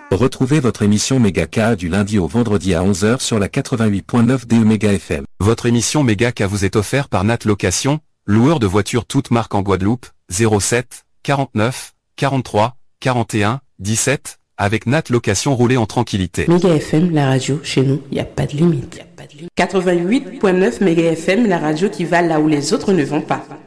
Retrouvez votre émission Megaka du lundi au vendredi à 11 h sur la 88.9 DE Méga FM. Votre émission Megaka vous est offerte par Nat Location, loueur de voitures toutes marques en Guadeloupe, 07 49 43 41 17, avec Nat Location, roulez en tranquillité. Méga FM, la radio, chez nous, y a pas de limite. 88.9 Méga FM, la radio qui va là où les autres ne vont pas.